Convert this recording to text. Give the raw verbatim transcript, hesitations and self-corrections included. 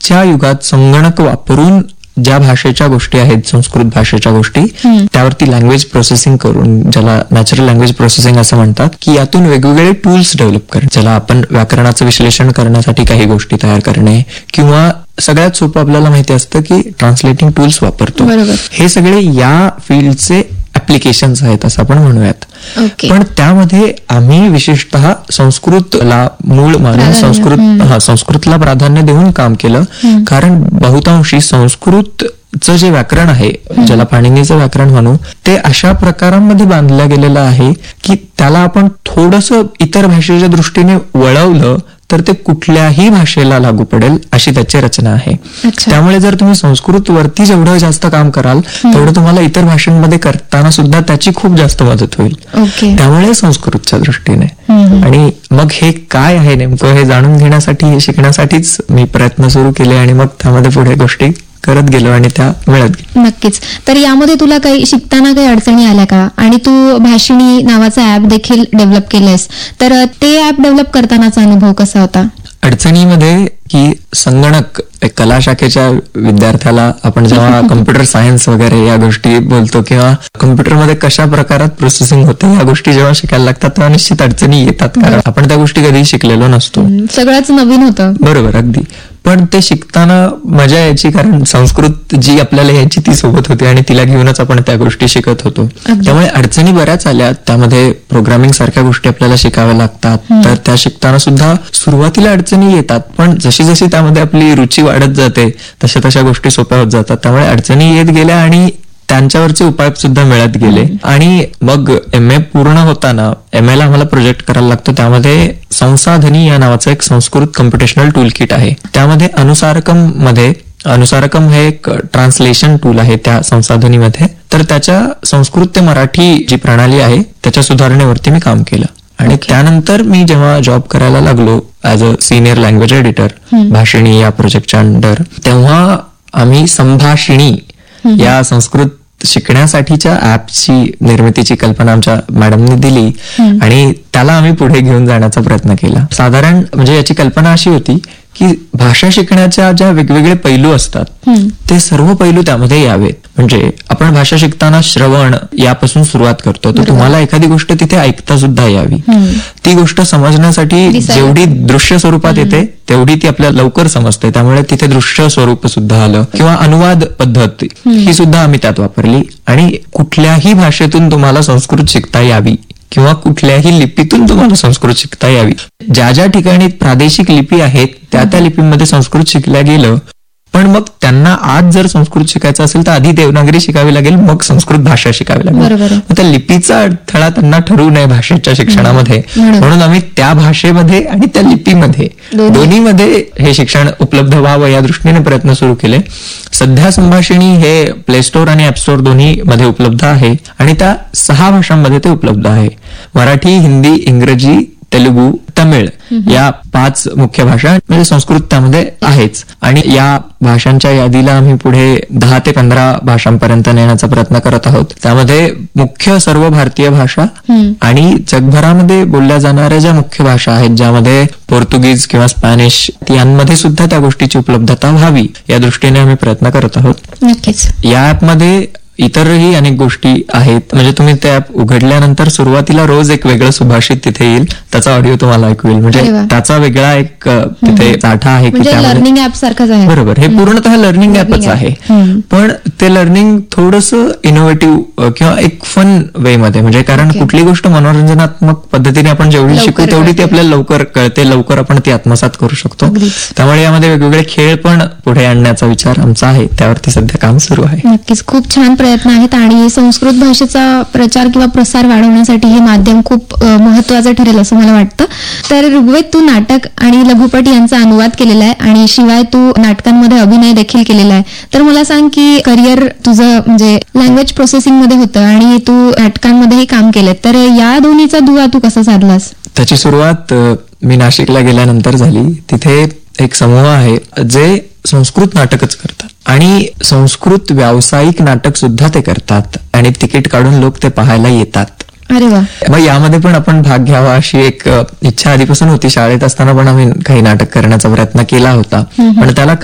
आजच्या युगात संगणक वापरून ज्या भाषेच्या गोष्टी आहेत, संस्कृत भाषेच्या गोष्टी, त्यावरती लँग्वेज प्रोसेसिंग करून, ज्याला नॅचरल लँग्वेज प्रोसेसिंग असं म्हणतात, की यातून वेगवेगळे टूल्स डेव्हलप करणे, ज्याला आपण व्याकरणाचं विश्लेषण करण्यासाठी काही गोष्टी तयार करणे, किंवा सगळ्यात सोपं आपल्याला माहिती असतं की ट्रान्सलेटिंग टूल्स वापरतो. हे सगळे या फील्डचे ऍप्लिकेशन्स आहेत असं आपण म्हणूयात. पण त्यामध्ये आम्ही विशेषतः संस्कृतला मूळ मानून संस्कृत हा संस्कृतला प्राधान्य देऊन काम केलं. कारण बहुतांशी संस्कृतचं जे व्याकरण आहे, ज्याला पाणिनीचं व्याकरण म्हणू, ते अशा प्रकारांमध्ये बांधलं गेलेलं आहे की त्याला आपण थोडंसं इतर भाषेच्या दृष्टीने वळवलं तर ते कुठल्याही भाषेला लागू पडेल अशी त्याची रचना आहे. त्यामुळे जर तुम्ही संस्कृत वरती जेवढं जास्त काम कराल तेवढं तुम्हाला इतर भाषांमध्ये करताना सुद्धा त्याची खूप जास्त मदत होईल. त्यामुळे संस्कृतच्या दृष्टीने. आणि मग हे काय आहे नेमकं हे जाणून घेण्यासाठी, हे शिकण्यासाठीच मी प्रयत्न सुरू केले आणि मग त्यामध्ये पुढे गोष्टी करत गेलो आणि त्या मिळत गेल्या. नक्कीच. तर यामध्ये तुला काही शिकताना काही अडचणी आल्या का? आणि तू भाषिणी नावाचा ऍप देखील डेव्हलप केलंयस, तर ते ऍप डेव्हलप करतानाचा अनुभव कसा होता? अडचणीमध्ये की संगणक कला शाखेच्या विद्यार्थ्याला आपण जेव्हा कम्प्युटर सायन्स वगैरे या गोष्टी बोलतो किंवा कम्प्युटरमध्ये कशा प्रकारात प्रोसेसिंग होते या गोष्टी जेव्हा शिकायला लागतात तेव्हा निश्चित अडचणी येतात. कारण आपण त्या गोष्टी कधी शिकलेलो नसतो, सगळंच नवीन होतं. बरोबर, अगदी. पण ते शिकताना मजा यायची, कारण संस्कृत जी आपल्याला यायची ती सोबत होती आणि तिला घेऊनच आपण त्या गोष्टी शिकत होतो. त्यामुळे अडचणी बऱ्याच आल्या. त्यामध्ये प्रोग्रामिंग सारख्या गोष्टी आपल्याला शिकाव्या लागतात, तर त्या शिकताना सुद्धा सुरुवातीला अडचणी येतात. पण जशी जशी त्यामध्ये आपली रुची वाढत जाते तशा तशा गोष्टी सोप्या होत जातात. त्यामुळे अडचणी येत गेल्या आणि त्यांच्यावरचे उपाय सुद्धा मिळत गेले. आणि मग एम ए पूर्ण होताना एम ए ला आम्हाला प्रोजेक्ट करायला लागतो. त्यामध्ये संसाधनी या नावाचं एक संस्कृत कम्प्युटेशनल टूल किट आहे. त्यामध्ये अनुसारकम मध्ये अनुसारकम हे एक ट्रान्सलेशन टूल आहे त्या संसाधनीमध्ये. तर त्याच्या संस्कृत ते मराठी जी प्रणाली आहे त्याच्या सुधारणेवरती मी काम केलं. आणि त्यानंतर मी जेव्हा जॉब करायला लागलो as a senior language editor Bhashini या प्रोजेक्टच्या अंडर, तेव्हा आम्ही संभाषिणी या संस्कृत शिकण्यासाठीच्या ऍपची निर्मितीची कल्पना आमच्या मॅडमने दिली आणि त्याला आम्ही पुढे घेऊन जाण्याचा प्रयत्न केला. साधारण म्हणजे याची कल्पना अशी होती की भाषा शिकण्याच्या ज्या वेगवेगळे पैलू असतात ते सर्व पैलू त्यामध्ये यावेत. म्हणजे आपण भाषा शिकताना श्रवण यापासून सुरुवात करतो, तर तुम्हाला एखादी गोष्ट तिथे ऐकता सुद्धा यावी. ती गोष्ट समजण्यासाठी जेवढी दृश्य स्वरूपात येते तेवढी ती आपल्याला लवकर समजते. त्यामुळे तिथे दृश्य स्वरूप सुद्धा आलं. किंवा अनुवाद पद्धत ही सुद्धा आम्ही त्यात वापरली. आणि कुठल्याही भाषेतून तुम्हाला संस्कृत शिकता यावी किंवा कुठल्याही लिपीतून तुम्हाला संस्कृत शिकता यावी. ज्या ज्या ठिकाणी प्रादेशिक लिपी आहेत त्या त्या लिपीमध्ये संस्कृत शिकल्या गेलं. पण मग त्यांना आज जर संस्कृत शिकायचं असेल तर आधी देवनागरी शिकावी लागेल, मग संस्कृत भाषा शिकावी लागेल. त्या लिपीचा अडथळा त्यांना ठरू नये भाषेच्या शिक्षणामध्ये, म्हणून आम्ही त्या भाषेमध्ये आणि त्या लिपीमध्ये दोन्हीमध्ये हे शिक्षण उपलब्ध व्हावं या दृष्टीने प्रयत्न सुरू केले. सध्या संभाषिणी हे प्ले स्टोअर आणि ऍप स्टोअर दोन्ही मध्ये उपलब्ध आहे आणि त्या सहा भाषांमध्ये ते उपलब्ध आहे. मराठी, हिंदी, इंग्रजी, तेलुगू, तमिळ या पाच मुख्य भाषा, म्हणजे संस्कृत त्यामध्ये आहेच. आणि या भाषांच्या यादीला आम्ही पुढे दहा ते पंधरा भाषांपर्यंत नेण्याचा प्रयत्न करत आहोत. त्यामध्ये मुख्य सर्व भारतीय भाषा आणि जगभरामध्ये बोलल्या जाणाऱ्या ज्या मुख्य भाषा आहेत, ज्यामध्ये पोर्तुगीज किंवा स्पॅनिश, यांमध्ये सुद्धा त्या गोष्टीची उपलब्धता व्हावी या दृष्टीने आम्ही प्रयत्न करत आहोत. नक्कीच. या ऍपमध्ये इतरही अनेक गोष्टी आहेत. म्हणजे तुम्ही ते ऍप उघडल्यानंतर सुरुवातीला रोज एक वेगळं सुभाषित तिथे येईल, त्याचा ऑडिओ तुम्हाला ऐकू येईल. म्हणजे त्याचा वेगळा एक तिथे साठा आहे की लर्निंग ऍप सारखंच आहे. बरोबर, हे पूर्णतः लर्निंग ऍपच आहे. पण ते लर्निंग थोडंसं इनोव्हेटिव्ह किंवा एक फन वे मध्ये, म्हणजे कारण कुठली गोष्ट मनोरंजनात्मक पद्धतीने आपण जेवढी शिकू तेवढी ती आपल्याला लवकर कळते, लवकर आपण ती आत्मसात करू शकतो. त्यामुळे यामध्ये वेगवेगळे खेळ पण पुढे आणण्याचा विचार आमचा आहे. त्यावरती सध्या काम सुरू आहे. नक्कीच, खूप छान प्रयत्न आहेत. आणि संस्कृत भाषेचा प्रचार किंवा प्रसार वाढवण्यासाठी हे माध्यम खूप महत्वाचं ठरेल असं मला वाटतं. तर ऋग्वेद, तू नाटक आणि लघुपट यांचा अनुवाद केलेला आहे आणि शिवाय तू नाटकांमध्ये अभिनय देखील केलेला आहे. तर मला सांग की करिअर तुझं म्हणजे लँग्वेज प्रोसेसिंग मध्ये होतं आणि तू नाटकांमध्येही काम केलंय, तर या दोन्हीचा दुवा तू कसा साधलास? त्याची सुरुवात मी नाशिकला गेल्यानंतर झाली. तिथे एक समूह आहे जे संस्कृत नाटकच करतात आणि संस्कृत व्यावसायिक नाटक सुद्धा ते करतात आणि तिकीट काढून लोक ते पाहायला येतात. अरे वा. मग यामध्ये पण आपण भाग घ्यावा अशी एक इच्छा आधीपासून होती. शाळेत असताना पण आम्ही काही नाटक करण्याचा प्रयत्न केला होता, पण त्याला